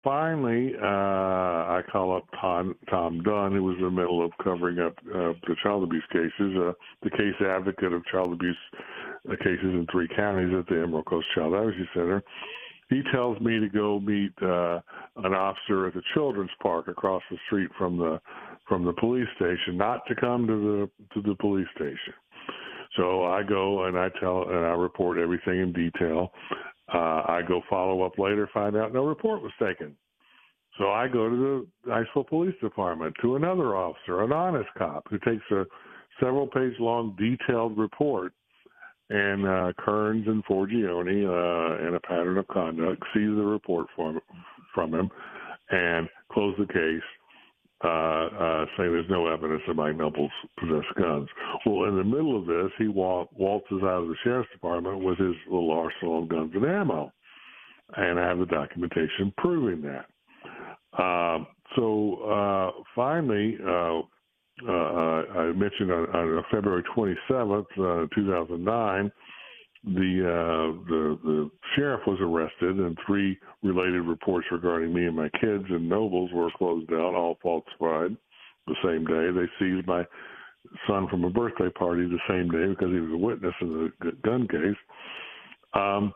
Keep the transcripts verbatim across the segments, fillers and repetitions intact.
finally, uh, I call up Tom, Tom Dunn, who was in the middle of covering up uh, the child abuse cases, uh, the case advocate of child abuse uh, cases in three counties at the Emerald Coast Child Advocacy Center. He tells me to go meet uh, an officer at the Children's Park across the street from the from the police station, not to come to the to the police station. So I go and I tell and I report everything in detail. Uh, I go follow up later, find out no report was taken. So I go to the Niceville Police Department to another officer, an honest cop, who takes a several page long detailed report. And uh, Kearns and Forgione, uh, in a pattern of conduct, sees the report from, from him and close the case, uh, uh, saying there's no evidence that Mike Nobles possessed guns. Well, in the middle of this, he wal- waltzes out of the sheriff's department with his little arsenal of guns and ammo. And I have the documentation proving that. Uh, so uh, finally, uh, Uh, I mentioned on, on February twenty-seventh, uh, two thousand nine, the, uh, the the sheriff was arrested, and three related reports regarding me and my kids and Nobles were closed out, all falsified. The same day, they seized my son from a birthday party the same day because he was a witness in the gun case. Um,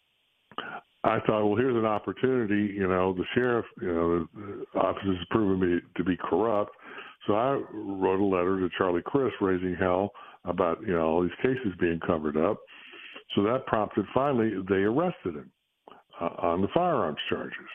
I thought, well, here's an opportunity. You know, the sheriff, you know, the office has proven me to be corrupt. So I wrote a letter to Charlie Crist raising hell about, you know, all these cases being covered up. So that prompted, finally, they arrested him uh, on the firearms charges.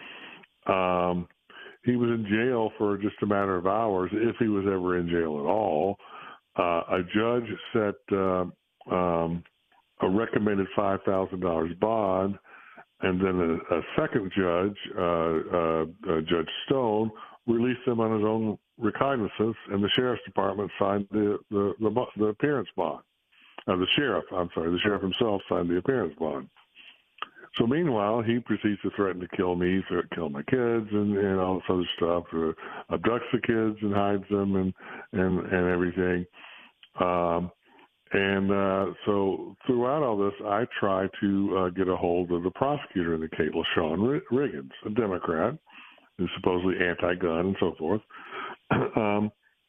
Um, he was in jail for just a matter of hours, if he was ever in jail at all. Uh, a judge set uh, um, a recommended five thousand dollars bond, and then a, a second judge, uh, uh, uh, Judge Stone, released him on his own recognizance, and the sheriff's department signed the the, the, the appearance bond. Uh, the sheriff, I'm sorry, the sheriff himself signed the appearance bond. So meanwhile, he proceeds to threaten to kill me, to kill my kids, and, and all this other stuff. Uh, abducts the kids and hides them, and and and everything. Um, and uh, so throughout all this, I try to uh, get a hold of the prosecutor in the case, LaShawn Riggins, a Democrat, who's supposedly anti-gun and so forth. um,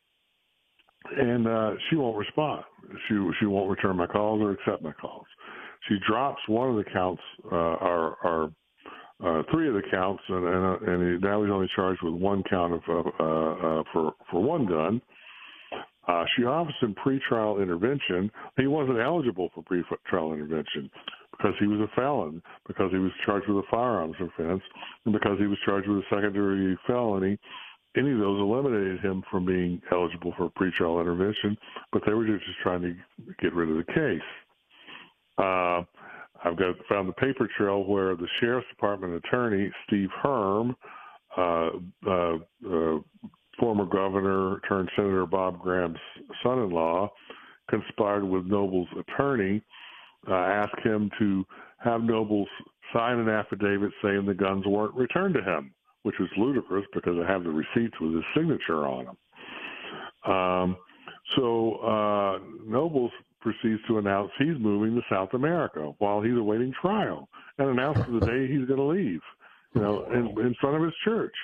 and uh, she won't respond. She she won't return my calls or accept my calls. She drops one of the counts, uh, are, are uh, three of the counts, and and, uh, and he, now he's only charged with one count of uh, uh, for for one gun. Uh, she offers him pretrial intervention. He wasn't eligible for pretrial intervention because he was a felon, because he was charged with a firearms offense, and because he was charged with a second-degree felony. Any of those eliminated him from being eligible for pretrial intervention, but they were just trying to get rid of the case. Uh, I've got found the paper trail where the sheriff's department attorney, Steve Herm, uh, uh, uh, former governor turned Senator Bob Graham's son-in-law, conspired with Noble's attorney, uh, asked him to have Nobles sign an affidavit saying the guns weren't returned to him, which was ludicrous because I have the receipts with his signature on them. Um, so uh, Nobles proceeds to announce he's moving to South America while he's awaiting trial, and announces the day he's going to leave, you know, in, in front of his church.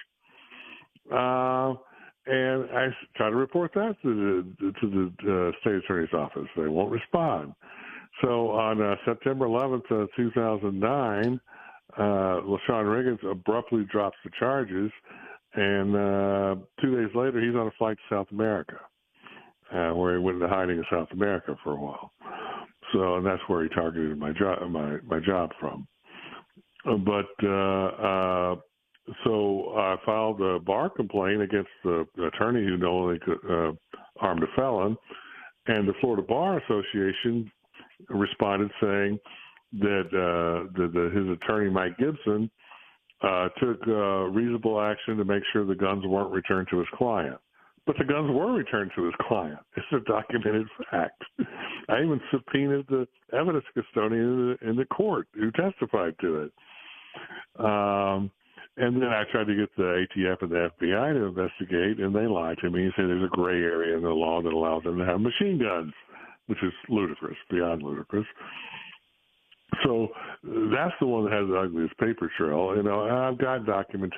Uh, and I try to report that to the, to the uh, state attorney's office. They won't respond. So on uh, September eleventh, uh, two thousand nine, uh, LaShawn Riggins abruptly drops the charges, and uh, two days later, he's on a flight to South America, uh, where he went into hiding in South America for a while. So, and that's where he targeted my job, my my job from. Uh, but uh, uh, so I filed a bar complaint against the attorney who knowingly uh, armed a felon, and the Florida Bar Association responded saying that, uh, that, that his attorney, Mike Gibson, uh, took uh, reasonable action to make sure the guns weren't returned to his client. But the guns were returned to his client. It's a documented fact. I even subpoenaed the evidence custodian in the, in the court who testified to it. Um, and then I tried to get the A T F and the F B I to investigate, and they lied to me and said there's a gray area in the law that allows them to have machine guns, which is ludicrous, beyond ludicrous. So that's the one that has the ugliest paper trail. You know, and I've got documentation